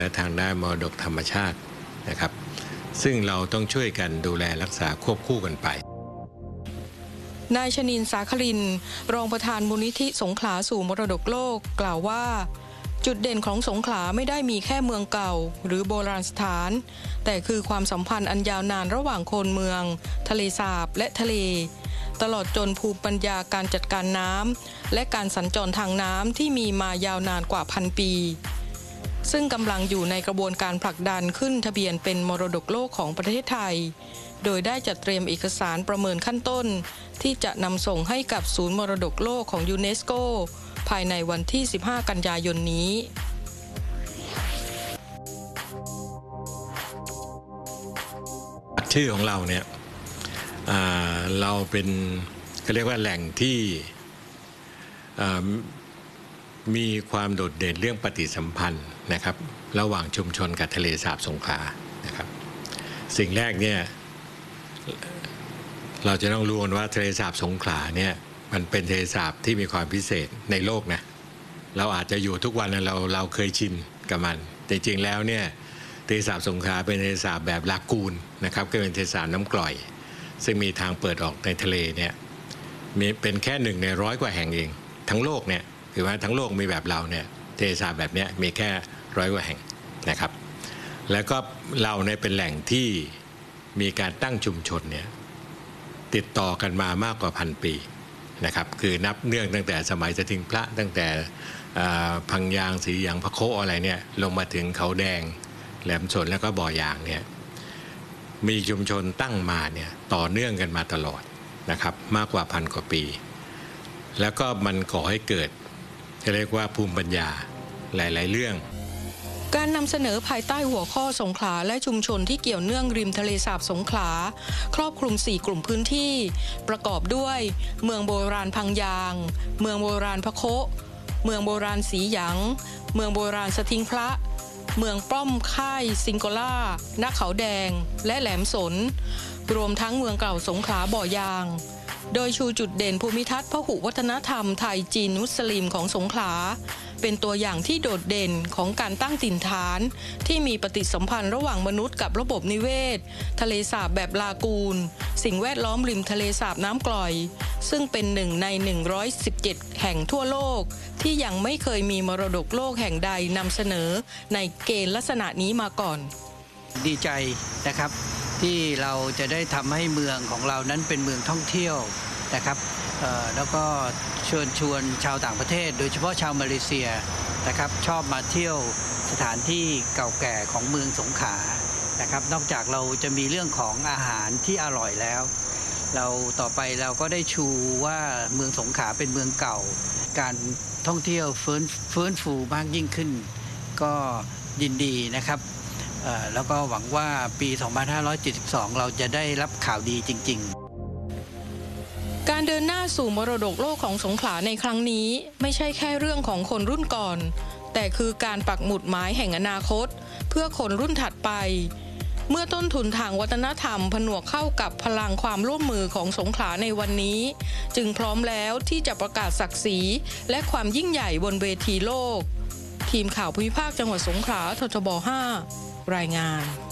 และทางด้านมรดกธรรมชาตินะครับซึ่งเราต้องช่วยกันดูแลรักษาควบคู่กันไปนายชนินทร์ สาครินทร์รองประธานมูลนิธิสงขลาสู่มรดกโลกกล่าวว่าจุดเด่นของสงขลาไม่ได้มีแค่เมืองเก่าหรือโบราณสถานแต่คือความสัมพันธ์อันยาวนานระหว่างคนเมืองทะเลสาบและทะเลตลอดจนภูมิปัญญาการจัดการน้ำและการสัญจรทางน้ำที่มีมายาวนานกว่า1,000 ปีซึ่งกำลังอยู่ในกระบวนการผลักดันขึ้นทะเบียนเป็นมรดกโลกของประเทศไทยโดยได้จัดเตรียมเอกสารประเมินขั้นต้นที่จะนำส่งให้กับศูนย์มรดกโลกของยูเนสโกภายในวันที่15 กันยายนนี้ชื่อของเราเนี่ยเราเป็นเขาเรียกว่าแหล่งที่มีความโดดเด่นเรื่องปฏิสัมพันธ์นะครับระหว่างชุมชนกับทะเลสาบสงขลานะครับสิ่งแรกเนี่ยเราจะต้องรู้ว่าทะเลสาบสงขลาเนี่ยมันเป็นทะเลสาบที่มีความพิเศษในโลกนะเราอาจจะอยู่ทุกวันเราเคยชินกับมันแต่จริงแล้วเนี่ยทะเลสาบสงขลาเป็นทะเลสาบแบบลากูนนะครับก็เป็นทะเลสาบน้ำกร่อยซึ่งมีทางเปิดออกในทะเลเนี่ยมีเป็นแค่1 ใน 100 กว่าแห่งเองทั้งโลกเนี่ยคือว่าทั้งโลกมีแบบเราเนี่ยทะเลสาบแบบนี้มีแค่100 กว่าแห่งนะครับแล้วก็เราเนี่ยเป็นแหล่งที่มีการตั้งชุมชนเนี่ยติดต่อกันมามากกว่า1,000 ปีนะครับคือนับเนื่องตั้งแต่สมัยสถิงพระตั้งแต่พังยางสีหยางพระโคอะไรเนี่ยลงมาถึงเขาแดงแหลมสนแล้วก็บ่อยางเนี่ยมีชุมชนตั้งมาเนี่ยต่อเนื่องกันมาตลอดนะครับมากกว่า1,000 กว่าปีแล้วก็มันก่อให้เกิดจะเรียกว่าภูมิปัญญาหลายๆเรื่องการนำเสนอภายใต้หัวข้อสงขลาและชุมชนที่เกี่ยวเนื่องริมทะเลสาบสงขลาครอบคลุม4 กลุ่มพื้นที่ประกอบด้วยเมืองโบราณพังยางเมืองโบราณพะโคเมืองโบราณสีหยางเมืองโบราณสทิงพระเมืองป้อมค่ายซิงโกล่าณเขาแดงและแหลมสนรวมทั้งเมืองเก่าสงขลาบ่อยางโดยชูจุดเด่นภูมิทัศน์พหุวัฒนธรรมไทยจีนมุสลิมของสงขลาเป็นตัวอย่างที่โดดเด่นของการตั้งถิ่นฐานที่มีปฏิสัมพันธ์ระหว่างมนุษย์กับระบบนิเวศทะเลสาบแบบลากูนสิ่งแวดล้อมริมทะเลสาบน้ำกร่อยซึ่งเป็น1 ใน 117 แห่งทั่วโลกที่ยังไม่เคยมีมรดกโลกแห่งใดนำเสนอในเกณฑ์ลักษณะนี้มาก่อนดีใจนะครับที่เราจะได้ทำให้เมืองของเรานั้นเป็นเมืองท่องเที่ยวนะครับแล้วก็เชิญชวนชาวต่างประเทศโดยเฉพาะชาวมาเลเซียนะครับชอบมาเที่ยวสถานที่เก่าแก่ของเมืองสงขลานะครับนอกจากเราจะมีเรื่องของอาหารที่อร่อยแล้วเราต่อไปเราก็ได้ชูว่าเมืองสงขลาเป็นเมืองเก่าการท่องเที่ยวฟื้นฟูมากยิ่งขึ้นก็ยินดีนะครับแล้วก็หวังว่าปี 2572 เราจะได้รับข่าวดีจริงๆการเดินหน้าสู่มรดกโลกของสงขลาในครั้งนี้ไม่ใช่แค่เรื่องของคนรุ่นก่อนแต่คือการปักหมุดหมายแห่งอนาคตเพื่อคนรุ่นถัดไปเมื่อต้นทุนทางวัฒนธรรมผนวกเข้ากับพลังความร่วมมือของสงขลาในวันนี้จึงพร้อมแล้วที่จะประกาศศักดิ์ศรีและความยิ่งใหญ่บนเวทีโลกทีมข่าวภูมิภาคจังหวัดสงขลาททบ 5 รายงาน